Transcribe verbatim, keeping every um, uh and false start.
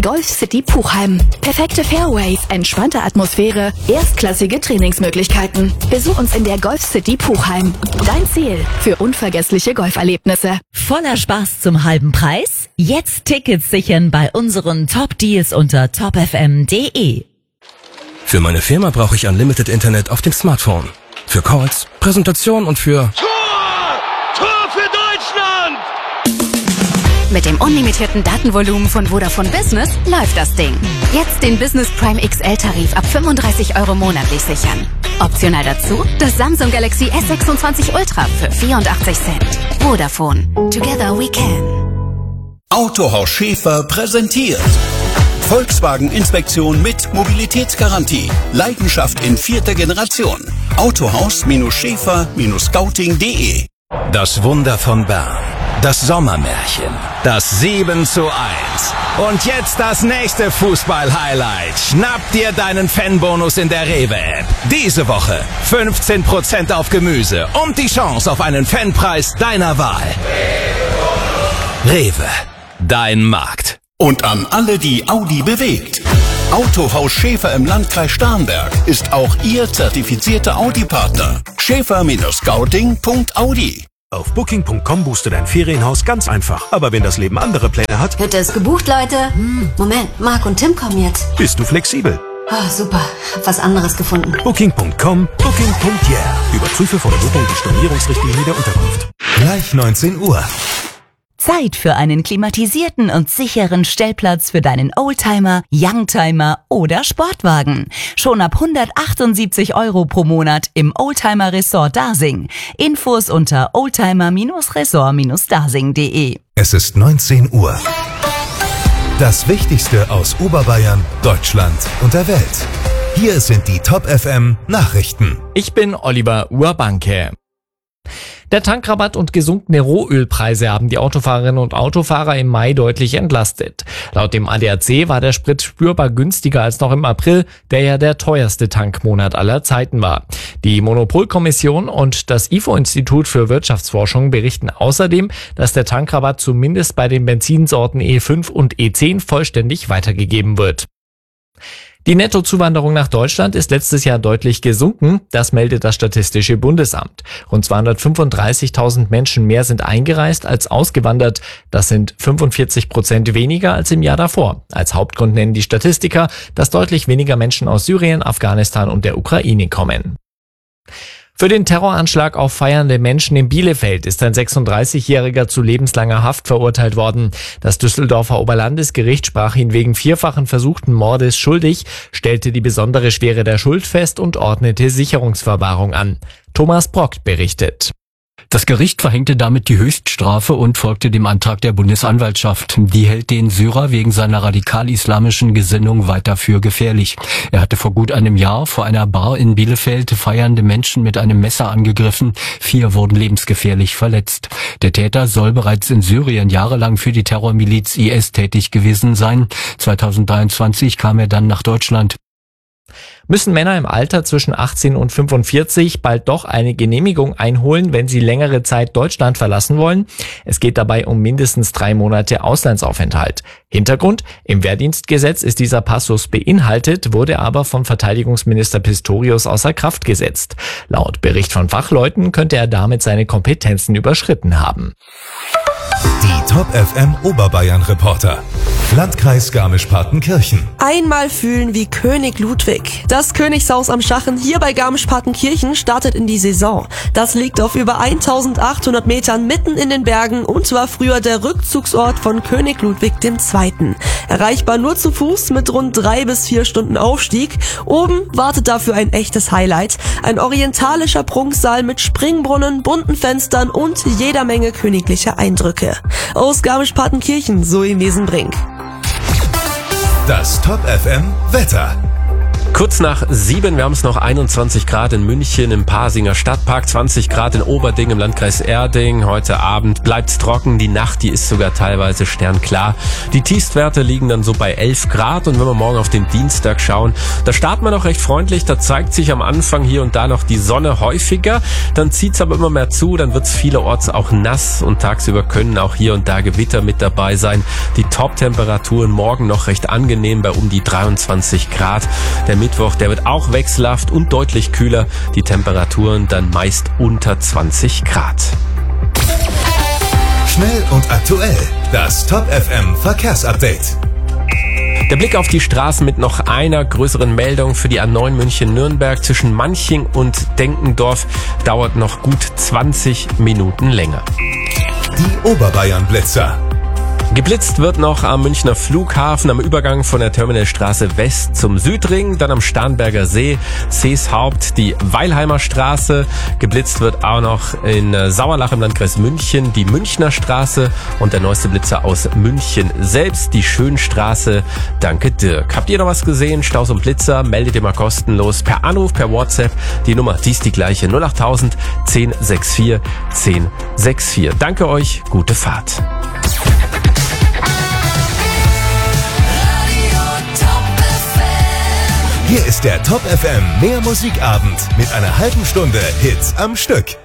Golf City Puchheim. Perfekte Fairways, entspannte Atmosphäre, erstklassige Trainingsmöglichkeiten. Besuch uns in der Golf City Puchheim. Dein Ziel für unvergessliche Golferlebnisse. Voller Spaß zum halben Preis? Jetzt Tickets sichern bei unseren Top-Deals unter top f m punkt d e. Für meine Firma brauche ich Unlimited Internet auf dem Smartphone. Für Calls, Präsentation und für... Tor! Tor für Deutschland! Mit dem unlimitierten Datenvolumen von Vodafone Business läuft das Ding. Jetzt den Business Prime X L-Tarif ab fünfunddreißig Euro monatlich sichern. Optional dazu das Samsung Galaxy S sechsundzwanzig Ultra für vierundachtzig Cent. Vodafone. Together we can. Autohaus Schäfer präsentiert Volkswagen-Inspektion mit Mobilitätsgarantie. Leidenschaft in vierter Generation. Autohaus-Schäfer Scouting punkt de. Das Wunder von Bern. Das Sommermärchen. Das sieben zu eins. Und jetzt das nächste Fußball-Highlight. Schnapp dir deinen Fanbonus in der Rewe-App. Diese Woche fünfzehn Prozent auf Gemüse und die Chance auf einen Fanpreis deiner Wahl. Rewe. Dein Markt. Und an alle, die Audi bewegt. Autohaus Schäfer im Landkreis Starnberg ist auch Ihr zertifizierter Audi-Partner. Schäfer Scouting punkt audi. Auf booking punkt com buchst du dein Ferienhaus ganz einfach. Aber wenn das Leben andere Pläne hat... Hütte ist gebucht, Leute. Hm, Moment, Marc und Tim kommen jetzt. Bist du flexibel? Oh, super. Hab was anderes gefunden. booking punkt com, booking punkt yeah. Überprüfe vor der Buchung die Stornierungsrichtlinie der Unterkunft. Gleich neunzehn Uhr. Zeit für einen klimatisierten und sicheren Stellplatz für deinen Oldtimer, Youngtimer oder Sportwagen. Schon ab hundertachtundsiebzig Euro pro Monat im Oldtimer Resort Dasing. Infos unter oldtimer Resort dasing punkt de. Es ist neunzehn Uhr. Das Wichtigste aus Oberbayern, Deutschland und der Welt. Hier sind die Top F M Nachrichten. Ich bin Oliver Urbanke. Der Tankrabatt und gesunkene Rohölpreise haben die Autofahrerinnen und Autofahrer im Mai deutlich entlastet. Laut dem A D A C war der Sprit spürbar günstiger als noch im April, der ja der teuerste Tankmonat aller Zeiten war. Die Monopolkommission und das I F O-Institut für Wirtschaftsforschung berichten außerdem, dass der Tankrabatt zumindest bei den Benzinsorten E fünf und E zehn vollständig weitergegeben wird. Die Nettozuwanderung nach Deutschland ist letztes Jahr deutlich gesunken, das meldet das Statistische Bundesamt. Rund zweihundertfünfunddreißigtausend Menschen mehr sind eingereist als ausgewandert. Das sind fünfundvierzig Prozent weniger als im Jahr davor. Als Hauptgrund nennen die Statistiker, dass deutlich weniger Menschen aus Syrien, Afghanistan und der Ukraine kommen. Für den Terroranschlag auf feiernde Menschen in Bielefeld ist ein sechsunddreißigjähriger zu lebenslanger Haft verurteilt worden. Das Düsseldorfer Oberlandesgericht sprach ihn wegen vierfachen versuchten Mordes schuldig, stellte die besondere Schwere der Schuld fest und ordnete Sicherungsverwahrung an. Thomas Brock berichtet. Das Gericht verhängte damit die Höchststrafe und folgte dem Antrag der Bundesanwaltschaft. Die hält den Syrer wegen seiner radikal-islamischen Gesinnung weiter für gefährlich. Er hatte vor gut einem Jahr vor einer Bar in Bielefeld feiernde Menschen mit einem Messer angegriffen. Vier wurden lebensgefährlich verletzt. Der Täter soll bereits in Syrien jahrelang für die Terrormiliz I S tätig gewesen sein. zweitausenddreiundzwanzig kam er dann nach Deutschland. Müssen Männer im Alter zwischen achtzehn und fünfundvierzig bald doch eine Genehmigung einholen, wenn sie längere Zeit Deutschland verlassen wollen? Es geht dabei um mindestens drei Monate Auslandsaufenthalt. Hintergrund: Im Wehrdienstgesetz ist dieser Passus beinhaltet, wurde aber von Verteidigungsminister Pistorius außer Kraft gesetzt. Laut Bericht von Fachleuten könnte er damit seine Kompetenzen überschritten haben. Die Top F M Oberbayern Reporter. Landkreis Garmisch-Partenkirchen. Einmal fühlen wie König Ludwig. Das Königshaus am Schachen hier bei Garmisch-Partenkirchen startet in die Saison. Das liegt auf über eintausendachthundert Metern mitten in den Bergen und war früher der Rückzugsort von König Ludwig der Zweite. Erreichbar nur zu Fuß mit rund drei bis vier Stunden Aufstieg. Oben wartet dafür ein echtes Highlight. Ein orientalischer Prunksaal mit Springbrunnen, bunten Fenstern und jeder Menge königlicher Eindrücke. Aus Garmisch-Partenkirchen, Zoe Mesenbrink. Das Top F M Wetter. Kurz nach sieben, wir haben es noch einundzwanzig Grad in München im Pasinger Stadtpark, zwanzig Grad in Oberding im Landkreis Erding. Heute Abend bleibt's trocken, die Nacht, die ist sogar teilweise sternklar. Die Tiefstwerte liegen dann so bei elf Grad und wenn wir morgen auf den Dienstag schauen, da starten wir noch recht freundlich, da zeigt sich am Anfang hier und da noch die Sonne häufiger, dann zieht's aber immer mehr zu, dann wird's vielerorts auch nass und tagsüber können auch hier und da Gewitter mit dabei sein. Die Top-Temperaturen morgen noch recht angenehm bei um die dreiundzwanzig Grad. Der Mittwoch, der wird auch wechselhaft und deutlich kühler. Die Temperaturen dann meist unter zwanzig Grad. Schnell und aktuell. Das Top F M Verkehrsupdate. Der Blick auf die Straßen mit noch einer größeren Meldung für die A neun München-Nürnberg zwischen Manching und Denkendorf dauert noch gut zwanzig Minuten länger. Die Oberbayern-Blitzer. Geblitzt wird noch am Münchner Flughafen am Übergang von der Terminalstraße West zum Südring, dann am Starnberger See, Seeshaupt, die Weilheimer Straße. Geblitzt wird auch noch in Sauerlach im Landkreis München die Münchner Straße und der neueste Blitzer aus München selbst, die Schönstraße. Danke Dirk. Habt ihr noch was gesehen? Staus und Blitzer? Meldet ihr mal kostenlos per Anruf, per WhatsApp. Die Nummer, die ist die gleiche, null acht null null null eins sechs vier eins sechs vier. Danke euch, gute Fahrt. Hier ist der Top F M Mehr Musikabend mit einer halben Stunde Hits am Stück.